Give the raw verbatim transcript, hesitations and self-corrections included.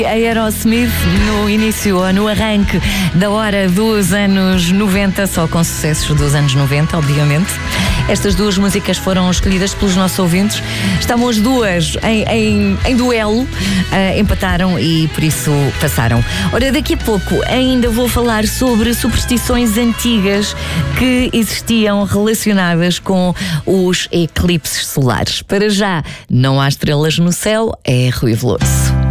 Aerosmith no início, ou no arranque da hora dos anos noventa, só com sucessos dos anos noventa, obviamente. Estas duas músicas foram escolhidas pelos nossos ouvintes. Estavam as duas em, em, em duelo, uh, empataram e por isso passaram. Ora, daqui a pouco ainda vou falar sobre superstições antigas que existiam relacionadas com os eclipses solares. Para já, não há estrelas no céu, é Rui Veloso.